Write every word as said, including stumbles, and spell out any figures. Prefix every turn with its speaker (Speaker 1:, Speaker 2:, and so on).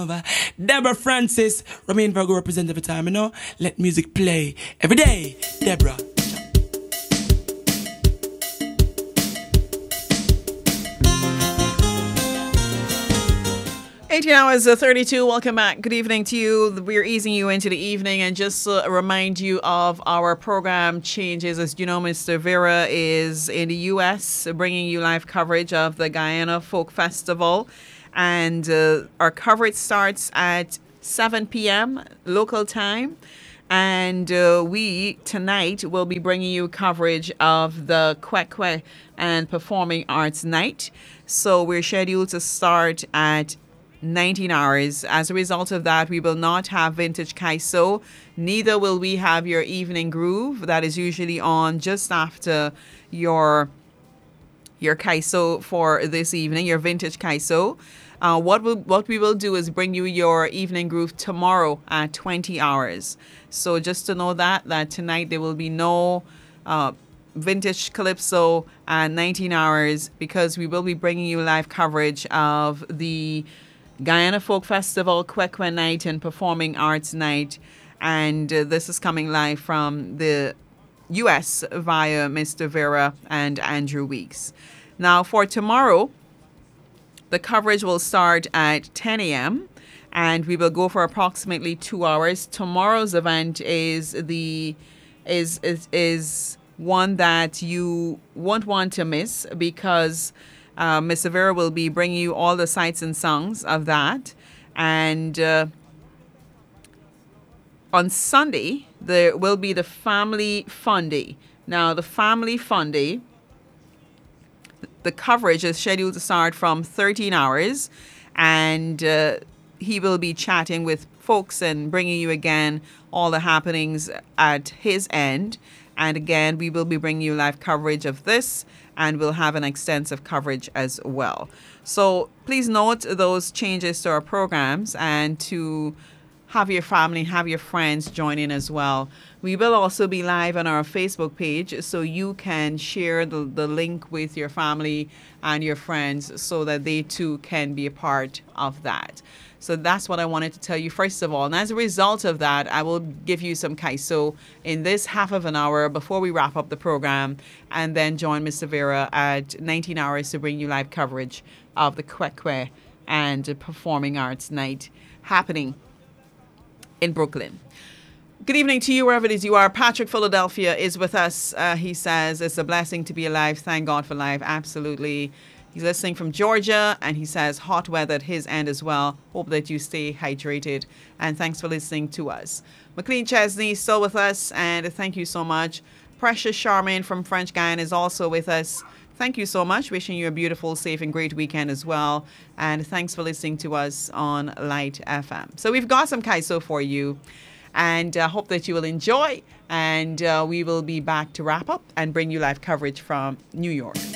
Speaker 1: over. Deborah Francis, Remain Virgo represent every time, you know. Let music play every day. Deborah.
Speaker 2: eighteen hours uh, thirty-two. Welcome back. Good evening to you. We're easing you into the evening and just uh, remind you of our program changes. As you know, Mister Vera is in the U S bringing you live coverage of the Guyana Folk Festival. And uh, our coverage starts at seven p.m. local time. And uh, we, tonight, will be bringing you coverage of the Kwekwe and Performing Arts Night. So we're scheduled to start at nineteen hours. As a result of that, we will not have Vintage Kaiso. Neither will we have your Evening Groove. That is usually on just after your your Kaiso for this evening, your Vintage Kaiso. Uh, what, we'll, what we will do is bring you your Evening Groove tomorrow at twenty hours. So just to know that, that tonight there will be no uh, Vintage Calypso at nineteen hours because we will be bringing you live coverage of the Guyana Folk Festival, Kwekwe Night, and Performing Arts Night. And uh, this is coming live from the U S via Mister Vera and Andrew Weeks. Now, for tomorrow, the coverage will start at ten a.m. and we will go for approximately two hours. Tomorrow's event is the is is, is one that you won't want to miss because Uh, Mister Vera will be bringing you all the sights and sounds of that. And uh, on Sunday, there will be the Family Fun Day. Now, the Family Fun Day, the coverage is scheduled to start from thirteen hours. And uh, he will be chatting with folks and bringing you, again, all the happenings at his end. And again, we will be bringing you live coverage of this, and we'll have an extensive coverage as well. So please note those changes to our programs and to have your family, have your friends join in as well. We will also be live on our Facebook page, so you can share the, the link with your family and your friends so that they too can be a part of that. So that's what I wanted to tell you first of all. And as a result of that, I will give you some Kaiso in this half of an hour before we wrap up the program, and then join Mister Vera at nineteen hours to bring you live coverage of the Kwekwe and Performing Arts Night happening in Brooklyn. Good evening to you wherever it is you are. Patrick Philadelphia is with us. Uh, he says it's a blessing to be alive. Thank God for life. Absolutely. He's listening from Georgia, and he says hot weather at his end as well. Hope that you stay hydrated, and thanks for listening to us. McLean Chesney still with us, and thank you so much. Precious Charmaine from French Guyana is also with us. Thank you so much. Wishing you a beautiful, safe, and great weekend as well. And thanks for listening to us on Light F M. So we've got some Kaiso for you, and I uh, hope that you will enjoy. And uh, we will be back to wrap up and bring you live coverage from New York.